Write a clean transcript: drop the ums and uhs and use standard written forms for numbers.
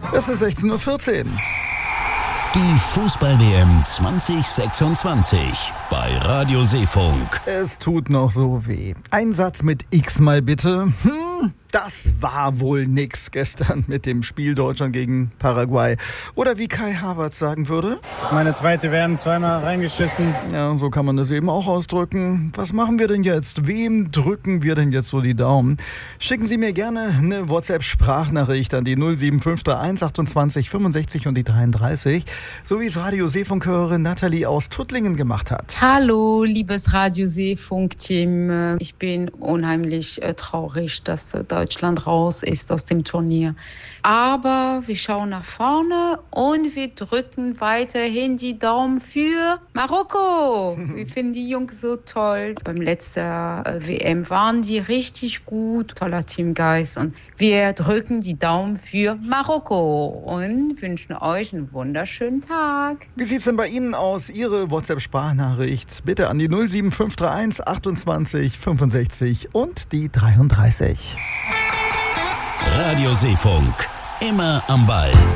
Es ist 16:14 Uhr. Die Fußball-WM 2026 bei Radio Seefunk. Es tut noch so weh. Ein Satz mit X mal bitte. Das war wohl nix gestern mit dem Spiel Deutschland gegen Paraguay. Oder wie Kai Havertz sagen würde: Meine zweite werden zweimal reingeschissen. Ja, so kann man das eben auch ausdrücken. Was machen wir denn jetzt? Wem drücken wir denn jetzt so die Daumen? Schicken Sie mir gerne eine WhatsApp-Sprachnachricht an die 07531 28 65 und die 33, so wie es Radio Seefunk-Hörerin Nathalie aus Tuttlingen gemacht hat. Hallo, liebes Radio Seefunk-Team. Ich bin unheimlich traurig, dass Deutschland raus ist aus dem Turnier. Aber wir schauen nach vorne und wir drücken weiterhin die Daumen für Marokko. Wir finden die Jungs so toll. Beim letzten WM waren die richtig gut. Toller Teamgeist. Und wir drücken die Daumen für Marokko und wünschen euch einen wunderschönen Tag. Wie sieht's denn bei Ihnen aus? Ihre WhatsApp-Sprachnachricht bitte an die 07531 28 65 und die 33. Radio Seefunk. Immer am Ball.